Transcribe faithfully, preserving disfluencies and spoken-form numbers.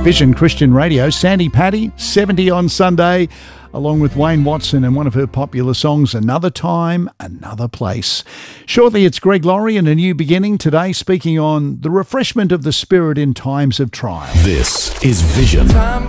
Vision Christian Radio, Sandy Patty, seventy on Sunday, along with Wayne Watson and one of her popular songs, Another Time, Another Place. Shortly, it's Greg Laurie and A New Beginning, today speaking on the refreshment of the Spirit in times of trial. This is Vision. Time